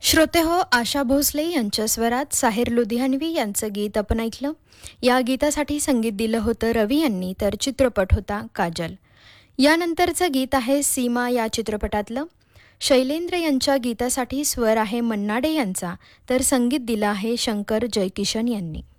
श्रोते हो, आशा भोसले यांच्या स्वरात साहिर लुधियानवी यांचं गीत आपण ऐकलं. या गीतासाठी संगीत दिलं होतं रवी यांनी, तर चित्रपट होता काजल. यानंतरचं गीत आहे सीमा या चित्रपटातलं. शैलेंद्र यांच्या गीतासाठी स्वर आहे मन्नाडे यांचा, तर संगीत दिलं आहे शंकर जयकिशन यांनी.